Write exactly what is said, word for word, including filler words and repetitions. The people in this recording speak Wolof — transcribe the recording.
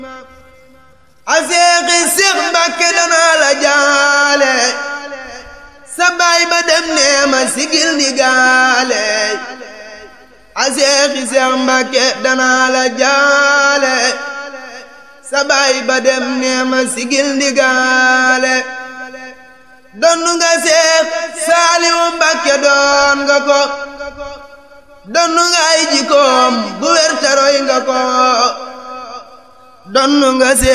aseexi Seex Mbàkke danaa la jaale sa baay ba dem nee ma sigil ni gaale aseexi Seex Mbàkke danaa la jaale sa baay ba dem nee ma sigil ni gaale donnu nga Seex Saaliwu Mbàkke doon nga ko donnu nga ay jikoom bu wér taroy nga ko donnu nga